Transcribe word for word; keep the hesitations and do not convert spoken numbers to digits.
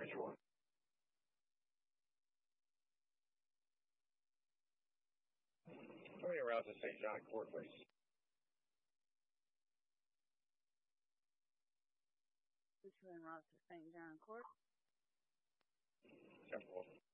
How many routes to Saint John Court, please? Between routes to Saint John Court. Temple.